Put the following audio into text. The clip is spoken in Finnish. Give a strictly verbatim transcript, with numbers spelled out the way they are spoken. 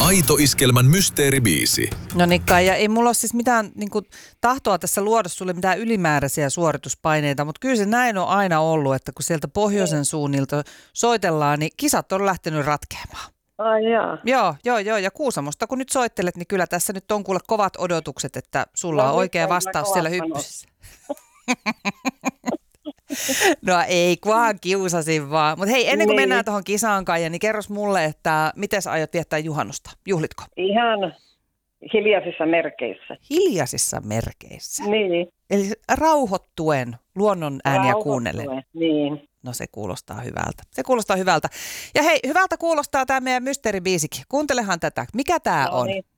Aito Iskelmän mysteeribiisi. No niin Kai, ja ei mulla ole siis mitään niin kuin, tahtoa tässä luoda sulle mitään ylimääräisiä suorituspaineita, mutta kyllä se näin on aina ollut, että kun sieltä pohjoisen suunnilta soitellaan, niin kisat on lähtenyt ratkeamaan. Ai jaa. Joo, joo, joo, ja Kuusamosta kun nyt soittelet, niin kyllä tässä nyt on kuule kovat odotukset, että sulla No, on oikea vastaus siellä hyppysissä. No ei, kunhan kiusasin vaan. Mutta hei, ennen kuin Niin. mennään tuohon kisaan, Kaija, niin kerros mulle, että miten sä aiot viettää juhannusta? Juhlitko? Ihan hiljaisissa merkeissä. Hiljaisissa merkeissä. Niin. Eli rauhoittuen, luonnon ääniä kuunnellen. Niin. No se kuulostaa hyvältä. Se kuulostaa hyvältä. Ja hei, hyvältä kuulostaa tämä meidän mysteeribiisikin. Kuuntelehan tätä. Mikä tämä No on? niin.